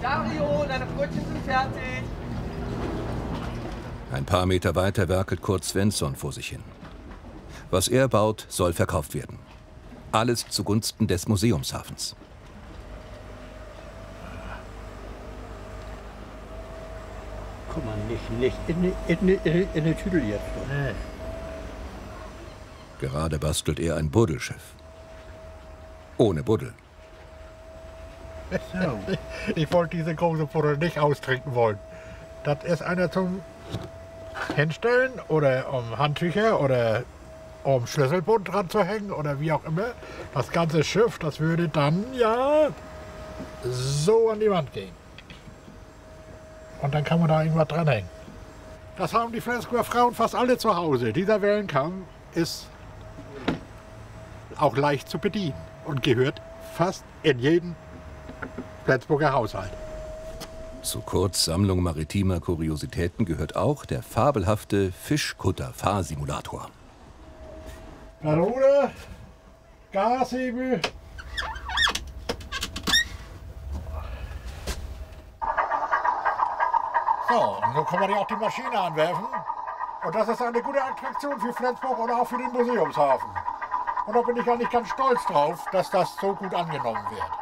Dario, deine Brötchen sind fertig. Ein paar Meter weiter werkelt Kurt Svensson vor sich hin. Was er baut, soll verkauft werden. Alles zugunsten des Museumshafens. Guck mal, nicht in die Tüdel jetzt. Nee. Gerade bastelt er ein Buddelschiff. Ohne Buddel. Ich wollte diese große Buddel nicht austrinken wollen. Das ist einer zum Hinstellen oder um Handtücher oder um Schlüsselbund dran zu hängen oder wie auch immer. Das ganze Schiff, das würde dann ja so an die Wand gehen. Und dann kann man da irgendwas dranhängen. Das haben die Flensburger Frauen fast alle zu Hause. Dieser Wellenkamm ist auch leicht zu bedienen und gehört fast in jeden Flensburger Haushalt. Zu Kurts Sammlung maritimer Kuriositäten gehört auch der fabelhafte Fischkutter-Fahrsimulator. Ruder, Gashebel. So, und so kann man ja auch die Maschine anwerfen. Und das ist eine gute Attraktion für Flensburg oder auch für den Museumshafen. Und da bin ich eigentlich ganz stolz drauf, dass das so gut angenommen wird.